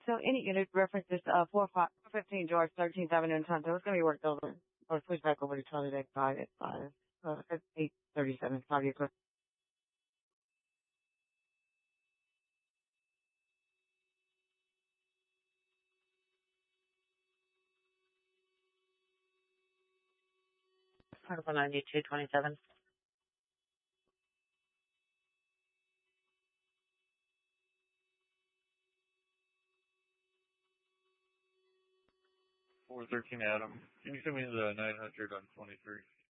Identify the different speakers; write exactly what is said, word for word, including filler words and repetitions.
Speaker 1: So any unit references uh four five fifteen George thirteenth Avenue in Tonto. It's gonna be worked over or switched back over to Charlie Deck five at five. Uh at eight thirty seven, five year clip. Article ninety two twenty seven.
Speaker 2: four thirteen Adam. Can you send me the nine hundred on twenty-three?